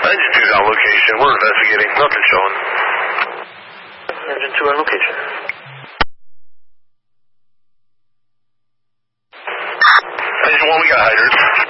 Engine 2's on location. We're investigating. Nothing showing. Engine 2 on location. Engine 1, we got hydrants.